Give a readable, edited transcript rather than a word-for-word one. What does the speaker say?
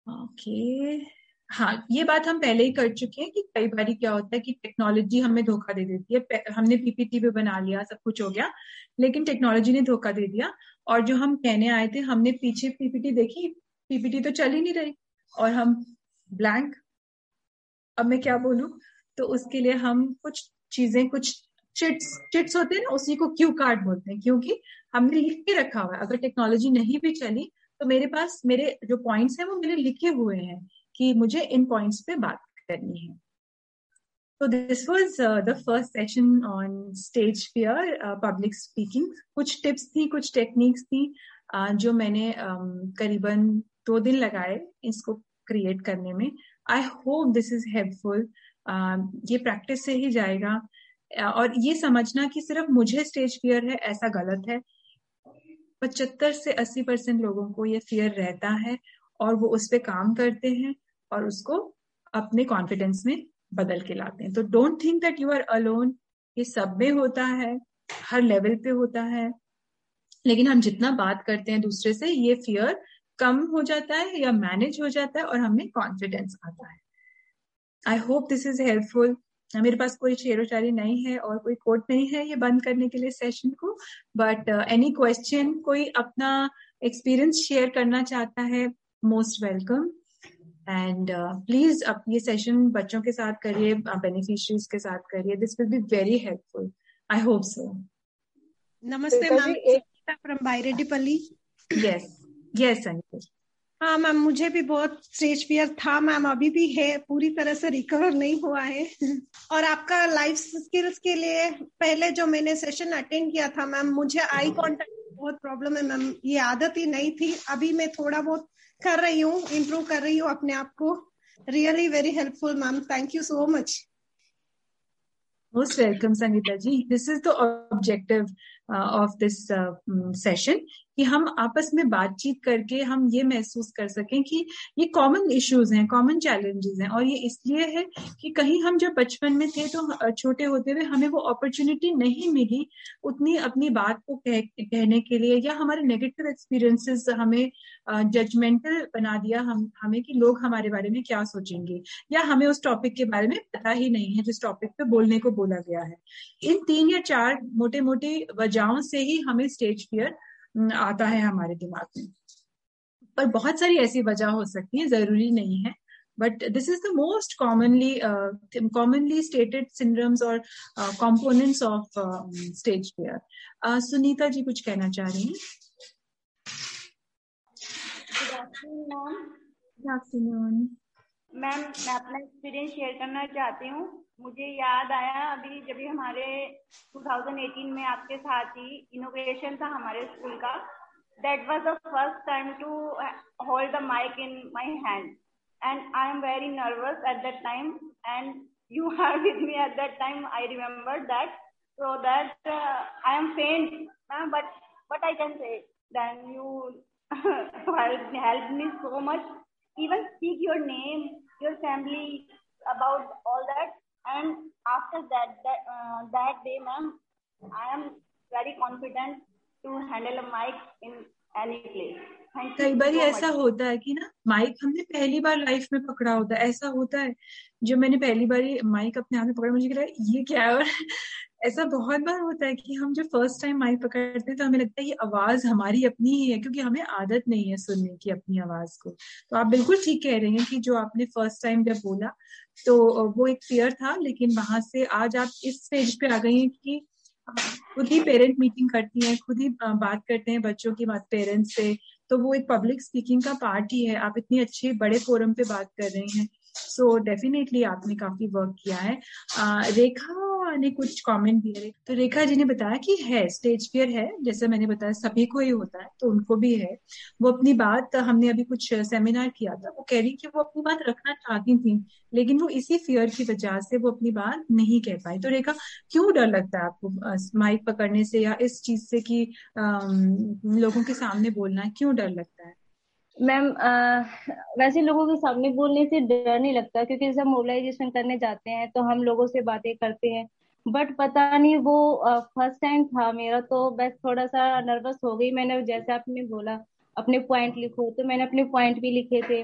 Okay, हाँ ये बात हम पहले ही कर चुके हैं कि कई बार क्या होता है कि टेक्नोलॉजी हमें धोखा दे देती है। हमने पीपीटी भी बना लिया, सब कुछ हो गया, लेकिन टेक्नोलॉजी ने धोखा दे दिया। और जो हम कहने आए थे, हमने पीछे पीपीटी देखी, पीपीटी तो चल ही नहीं रही और हम ब्लैंक। अब मैं क्या बोलूं? तो उसके लिए हम कुछ चीजें, कुछ चिट्स चिट्स होते हैं ना, उसी को क्यू कार्ड बोलते हैं, क्योंकि हमने लिख के रखा हुआ है। अगर टेक्नोलॉजी नहीं भी चली तो मेरे पास मेरे जो पॉइंट्स हैं वो मेरे लिखे हुए हैं कि मुझे इन पॉइंट्स पे बात करनी है। तो this was the first session on stage fear, public speaking. कुछ टिप्स थी, कुछ टेक्निक्स थी, जो मैंने करीबन 2 दिन लगाए इसको क्रिएट करने में। I hope this is helpful. ये प्रैक्टिस से ही जाएगा। और ये समझना कि सिर्फ मुझे स्टेज फियर है, ऐसा गलत है। 75 से 80% लोगों को ये फियर रहता है और वो उस पर काम करते हैं और उसको अपने कॉन्फिडेंस में बदल के लाते हैं। तो don't think that you are alone. ये सब में होता है, हर लेवल पे होता है। लेकिन हम जितना बात करते हैं दूसरे से, ये फियर कम हो जाता है या मैनेज हो जाता है और हमें कॉन्फिडेंस आता है। I hope this is helpful. मेरे पास कोई शेरो शायरी नहीं है और कोई कोट नहीं है ये बंद करने के लिए सेशन को। बट एनी क्वेश्चन, कोई अपना एक्सपीरियंस शेयर करना चाहता है, मोस्ट वेलकम। एंड प्लीज अब ये सेशन बच्चों के साथ करिए, बेनिफिशियरीज के साथ करिए। This will be very helpful. I hope so. नमस्ते ma'am, from बायरेड्डीपल्ली। Yes yes Anita. हाँ मैम, मुझे भी बहुत स्टेज फियर था मैम, अभी भी है, पूरी तरह से रिकवर नहीं हुआ है। और आपका लाइफ स्किल्स के लिए पहले जो मैंने सेशन अटेंड किया था मैम, मुझे आई कांटेक्ट बहुत प्रॉब्लम है मैम, ये आदत ही नहीं थी। अभी मैं थोड़ा बहुत कर रही हूँ, इम्प्रूव कर रही हूँ अपने आप को। Really very helpful ma'am, thank you so much. Most welcome, Sangeeta ji. This is the objective of this session, कि हम आपस में बातचीत करके हम ये महसूस कर सकें कि ये कॉमन इश्यूज हैं, कॉमन चैलेंजेस हैं। और ये इसलिए है कि कहीं हम जब बचपन में थे तो छोटे होते हुए हमें वो अपॉर्चुनिटी नहीं मिली उतनी अपनी बात को कहने के लिए, या हमारे नेगेटिव एक्सपीरियंसेस हमें जजमेंटल बना दिया हमें कि लोग हमारे बारे में क्या सोचेंगे, या हमें उस टॉपिक के बारे में पता ही नहीं है जिस टॉपिक पे बोलने को बोला गया है। इन 3 या 4 मोटे मोटे वजहों से ही हमें स्टेज फियर आता है हमारे दिमाग में। पर बहुत सारी ऐसी वजह हो सकती है, जरूरी नहीं है। But this is the most commonly stated syndromes और components of stage fear. Sunita ji कुछ कहना चाह रही हैं? गुड आफ्टरनून मैम, मैं अपना एक्सपीरियंस शेयर करना चाहती हूँ। मुझे याद आया अभी जब भी हमारे 2018 में आपके साथ ही इनोग्रेशन था हमारे स्कूल का। That was the first time to hold the mic in my hand and I am very nervous at that time and you are with me at that time. I remember that, so that I am faint, but I can say then you helped me so much. Even speak your name, your family, about all that. And after that day, ma'am, I am very confident to handle a mic in any place. Thank कई you bar so ऐसा much. होता है कि ना, mic हमने पहली बार life में पकड़ा होता है। ऐसा होता है जब मैंने पहली बार माइक अपने हाथ में पकड़ा, मुझे लगा ये क्या है। और ऐसा बहुत बार होता है कि हम जब फर्स्ट टाइम माइक पकड़ते हैं तो हमें लगता है ये आवाज हमारी अपनी ही है, क्योंकि हमें आदत नहीं है सुनने की अपनी आवाज को। तो आप बिल्कुल ठीक कह रही हैं कि जो आपने फर्स्ट टाइम जब बोला तो वो एक फियर था, लेकिन वहां से आज आप इस स्टेज पे आ गई हैं कि आप खुद ही पेरेंट मीटिंग करती हैं, खुद ही बात करते हैं बच्चों की बात पेरेंट्स से। तो वो एक पब्लिक स्पीकिंग का पार्ट ही है। आप इतनी अच्छे बड़े फोरम पे बात कर रही हैं, सो डेफिनेटली आपने काफी वर्क किया है। रेखा ने कुछ कमेंट दिए। तो रेखा जी ने बताया कि है स्टेज फियर है, जैसे मैंने बताया सभी को ही होता है, तो उनको भी है। वो अपनी बात, हमने अभी कुछ सेमिनार किया था, वो कह रही कि वो अपनी बात रखना चाहती थी, लेकिन वो इसी फियर की वजह से वो अपनी बात नहीं कह पाई। तो रेखा, क्यों डर लगता है आपको माइक पकड़ने से या इस चीज से कि लोगों के सामने बोलना है, क्यों डर लगता है? मैम, वैसे लोगों के सामने बोलने से डर नहीं लगता, क्योंकि जब मोबिलाइजेशन करने जाते हैं तो हम लोगों से बातें करते हैं। बट पता नहीं, वो फर्स्ट टाइम था मेरा, तो बस थोड़ा सा नर्वस हो गई। मैंने जैसे आपने बोला अपने पॉइंट लिखो, तो मैंने अपने पॉइंट भी लिखे थे।